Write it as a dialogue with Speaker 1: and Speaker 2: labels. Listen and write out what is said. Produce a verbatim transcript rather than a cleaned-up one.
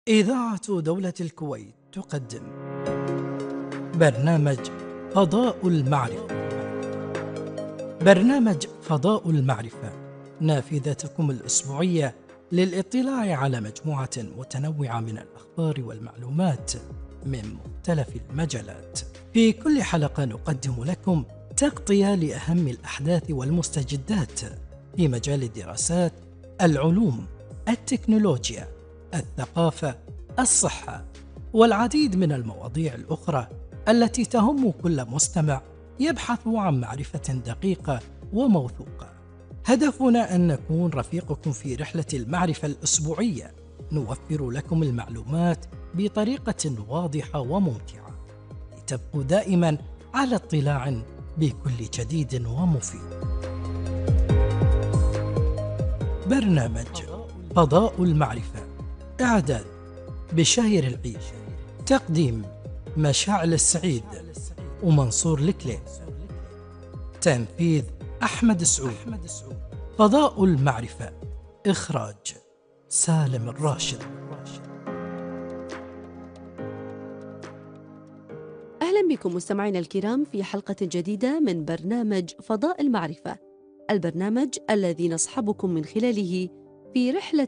Speaker 1: إذاعة دولة الكويت تقدم برنامج فضاء المعرفة. برنامج فضاء المعرفة نافذتكم الأسبوعية للاطلاع على مجموعة متنوعة من الأخبار والمعلومات من مختلف المجالات. في كل حلقة نقدم لكم تغطية لأهم الأحداث والمستجدات في مجال الدراسات، العلوم، التكنولوجيا، الثقافة، الصحة، والعديد من المواضيع الأخرى التي تهم كل مستمع يبحث عن معرفة دقيقة وموثوقة. هدفنا أن نكون رفيقكم في رحلة المعرفة الأسبوعية، نوفر لكم المعلومات بطريقة واضحة وممتعة لتبقوا دائما على اطلاع بكل جديد ومفيد. برنامج فضاء المعرفة، إعداد بشاير العيد، تقديم مشاعل السعيد ومنصور الكلي، تنفيذ أحمد سعود. فضاء المعرفة، إخراج سالم الراشد.
Speaker 2: أهلا بكم مستمعينا الكرام في حلقة جديدة من برنامج فضاء المعرفة، البرنامج الذي نصحبكم من خلاله في رحلة